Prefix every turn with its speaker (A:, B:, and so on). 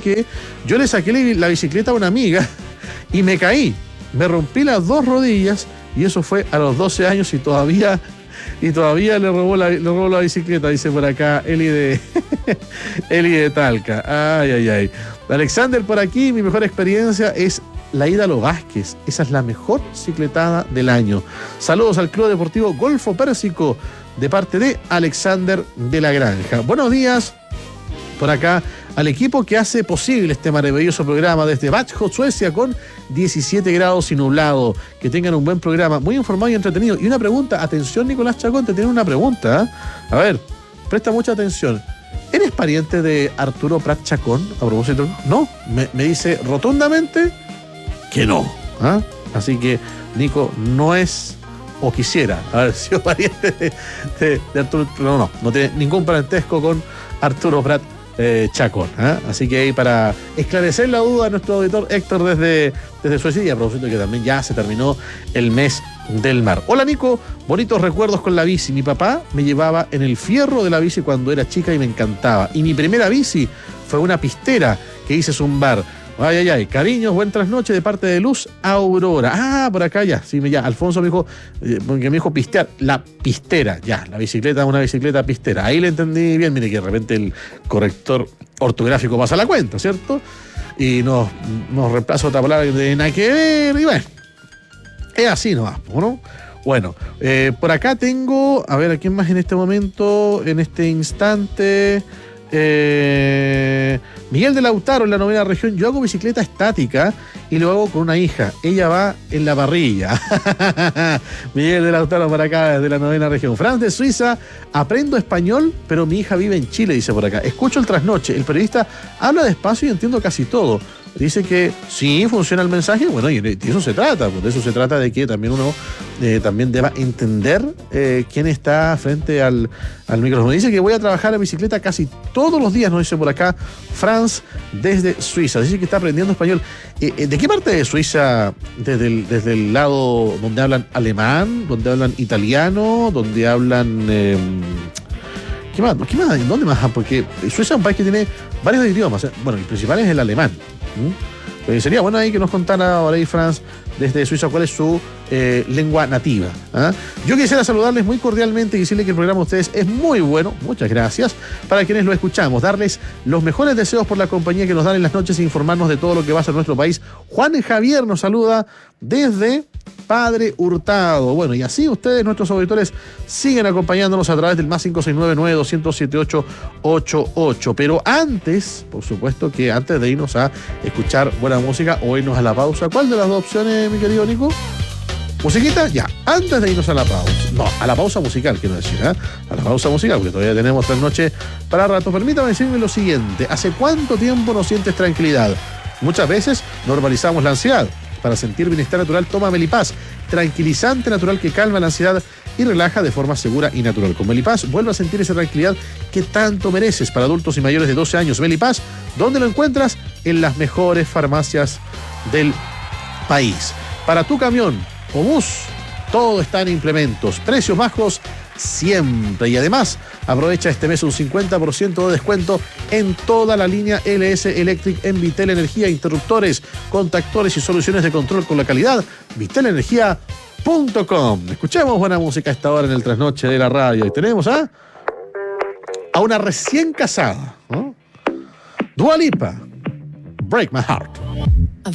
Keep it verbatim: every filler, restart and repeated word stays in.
A: que yo le saqué la bicicleta a una amiga y me caí. Me rompí las dos rodillas y eso fue a los doce años y todavía, y todavía le robó la, le robó la bicicleta, dice por acá Eli de, Eli de Talca. Ay, ay, ay. Alexander por aquí, mi mejor experiencia es la ida a Los Vázquez. Esa es la mejor cicletada del año. Saludos al Club Deportivo Golfo Pérsico de parte de Alexander de la Granja. Buenos días por acá al equipo que hace posible este maravilloso programa desde Växjö, Suecia, con diecisiete grados y nublado. Que tengan un buen programa, muy informado y entretenido. Y una pregunta, atención Nicolás Chacón, te tiene una pregunta, ¿eh? A ver, presta mucha atención. ¿Eres pariente de Arturo Prat Chacón? A propósito, no, me, me dice rotundamente que no. ¿Ah? Así que Nico no es, o quisiera haber sido pariente de, de, de Arturo, no, no, no tiene ningún parentesco con Arturo Prat Eh, Chacón, ¿eh? Así que ahí para esclarecer la duda a nuestro auditor Héctor desde, desde Suecia, y a propósito que también ya se terminó el mes del mar. Hola Nico, bonitos recuerdos con la bici. Mi papá me llevaba en el fierro de la bici cuando era chica y me encantaba. Y mi primera bici fue una pistera que hice zumbar. Ay, ay, ay, cariños, buen trasnoche de parte de Luz Aurora. Ah, por acá ya, sí, ya, Alfonso me dijo, eh, que me dijo pistear, la pistera, ya, la bicicleta, una bicicleta pistera. Ahí le entendí bien, mire que de repente el corrector ortográfico pasa la cuenta, ¿cierto? Y nos, nos reemplaza otra palabra que no tiene nada que ver, y bueno, es así nomás, ¿no? Bueno, eh, por acá tengo, a ver, ¿a quién más en este momento, en este instante? Eh, Miguel de Lautaro en la novena región. Yo hago bicicleta estática y lo hago con una hija. Ella va en la parrilla. Miguel de Lautaro por acá desde la novena región. Franz de Suiza. Aprendo español, pero mi hija vive en Chile, dice por acá. Escucho el trasnoche. El periodista habla despacio y entiendo casi todo. Dice que sí, funciona el mensaje. Bueno, y de eso se trata. Pues de eso se trata, de que también uno eh, también deba entender eh, quién está frente al, al micrófono. Dice que voy a trabajar en bicicleta casi todos los días, nos dice por acá Franz desde Suiza. Dice que está aprendiendo español. Eh, ¿De qué parte de Suiza? ¿Desde el, desde el lado donde hablan alemán, donde hablan italiano, donde hablan... Eh, ¿Qué más? ¿Qué más? ¿Dónde más? Porque Suiza es un país que tiene varios idiomas. Bueno, el principal es el alemán. ¿Mm? Eh, sería bueno ahí que nos contara ahora ahí Franz desde Suiza cuál es su eh, lengua nativa. ¿Ah? Yo quisiera saludarles muy cordialmente y decirles que el programa de ustedes es muy bueno. Muchas gracias. Para quienes lo escuchamos, darles los mejores deseos por la compañía que nos dan en las noches e informarnos de todo lo que va a ser nuestro país. Juan Javier nos saluda desde Padre Hurtado. Bueno, y así ustedes, nuestros auditores, siguen acompañándonos a través del más cinco seis nueve, nueve dos cero cero, siete ocho ocho ocho. Pero antes, por supuesto que antes de irnos a escuchar buena música o irnos a la pausa, ¿cuál de las dos opciones, mi querido Nico? ¿Musiquita? Ya, antes de irnos a la pausa. No, a la pausa musical, quiero decir, ¿eh? A la pausa musical, porque todavía tenemos tres noches para rato. Permítame decirme lo siguiente. ¿Hace cuánto tiempo no sientes tranquilidad? Muchas veces normalizamos la ansiedad. Para sentir bienestar natural, toma Melipaz, tranquilizante natural que calma la ansiedad y relaja de forma segura y natural. Con Melipaz, vuelve a sentir esa tranquilidad que tanto mereces. Para adultos y mayores de doce años, Melipaz, ¿dónde lo encuentras? En las mejores farmacias del país. Para tu camión o bus, todo está en implementos. Precios bajos siempre. Y además, aprovecha este mes un cincuenta por ciento de descuento en toda la línea L S Electric en Vitel Energía, interruptores, contactores y soluciones de control con la calidad. vitel energía punto com. Escuchemos buena música a esta hora en el trasnoche de la radio. Y tenemos a, a una recién casada, ¿no? Dua Lipa, Break My Heart.